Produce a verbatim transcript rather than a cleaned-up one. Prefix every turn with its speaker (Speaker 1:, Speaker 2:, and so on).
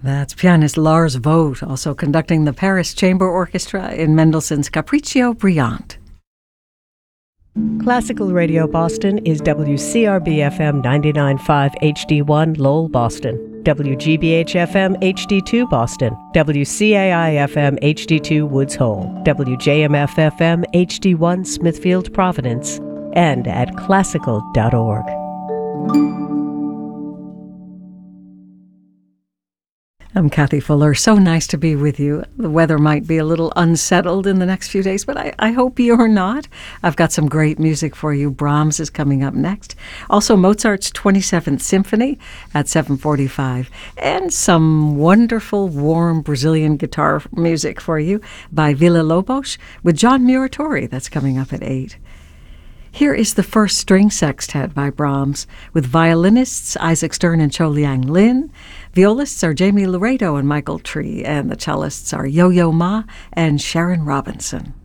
Speaker 1: That's pianist Lars Vogt, also conducting the Paris Chamber Orchestra in Mendelssohn's Capriccio Brilliant.
Speaker 2: Classical Radio Boston is W C R B F M ninety-nine point five H D one Lowell, Boston, W G B H F M H D two Boston, W C A I F M H D two Woods Hole, W J M F F M H D one Smithfield, Providence, and at classical dot org.
Speaker 1: I'm Kathy Fuller. So nice to be with you. The weather might be a little unsettled in the next few days, but I, I hope you're not. I've got some great music for you. Brahms is coming up next. Also, Mozart's twenty-seventh Symphony at seven forty-five. And some wonderful, warm Brazilian guitar music for you by Villa-Lobos with John Muratori. That's coming up at eight. Here is the first string sextet by Brahms, with violinists Isaac Stern and Cho Liang Lin. Violists are Jamie Laredo and Michael Tree, and the cellists are Yo-Yo Ma and Sharon Robinson.